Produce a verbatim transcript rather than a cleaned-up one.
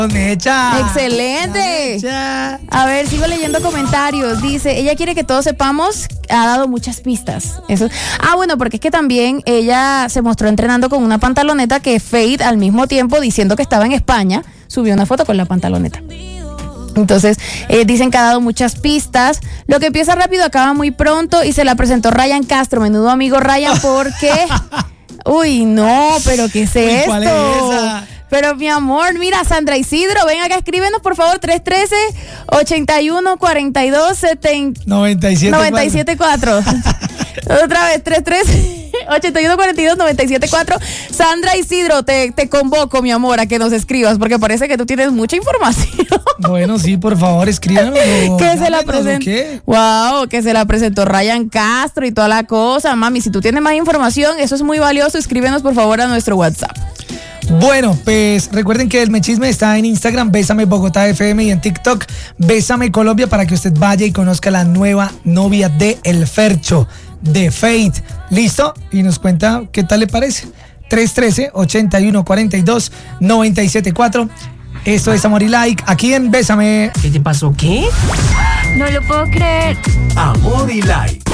Mecha. Excelente. Mecha. A ver, sigo leyendo comentarios. Dice, ella quiere que todos sepamos, ha dado muchas pistas. Eso. Ah, bueno, porque es que también ella se mostró entrenando con una pantaloneta que Fate, al mismo tiempo diciendo que estaba en España, subió una foto con la pantaloneta. Entonces, eh, dicen que ha dado muchas pistas. Lo que empieza rápido acaba muy pronto y se la presentó Ryan Castro, menudo amigo Ryan, porque... Uy, no, pero ¿qué es Uy, esto? ¿cuál es esa? Pero mi amor, mira, Sandra Isidro, ven acá, escríbenos por favor, tres uno tres, ocho uno cuatro dos, setenta noventa y siete cuatro. Otra vez, tres tres, ocho uno cuatro dos, noventa y siete cuatro. Sandra Isidro, te, te convoco, mi amor, a que nos escribas, porque parece que tú tienes mucha información. Bueno, sí, por favor, escríbanos. Que se la presentó. Wow, que se la presentó Ryan Castro y toda la cosa. Mami, si tú tienes más información, eso es muy valioso. Escríbenos por favor a nuestro WhatsApp. Bueno, pues recuerden que el Mechisme está en Instagram, Bésame Bogotá F M, y en TikTok, Bésame Colombia, para que usted vaya y conozca la nueva novia de El Fercho, de Fate. ¿Listo? Y nos cuenta qué tal le parece. tres uno tres, ocho uno cuatro dos, nueve siete cuatro. Esto es Amor y Like, aquí en Bésame. ¿Qué te pasó? ¿Qué? No lo puedo creer. Amor y Like.